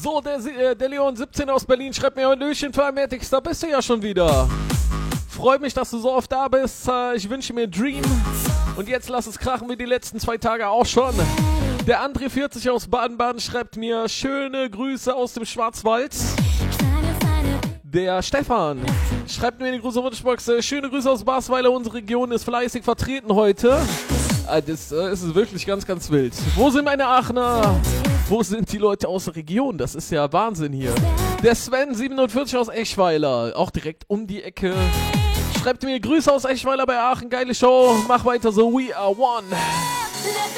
So, der Leon 17 aus Berlin schreibt mir: Hallöchen, Firematic, da bist du ja schon wieder. Freut mich, dass du so oft da bist. Ich wünsche mir Dream. Und jetzt lass es krachen wie die letzten 2 Tage auch schon. Der André 40 aus Baden-Baden schreibt mir: schöne Grüße aus dem Schwarzwald. Der Stefan schreibt mir in die große Wunschbox: schöne Grüße aus Basweiler, unsere Region ist fleißig vertreten heute. Das ist wirklich ganz, ganz wild. Wo sind meine Aachener? Wo sind die Leute aus der Region? Das ist ja Wahnsinn hier. Der Sven 47 aus Eschweiler, auch direkt um die Ecke, schreibt mir: Grüße aus Eschweiler bei Aachen, geile Show, mach weiter so, we are one.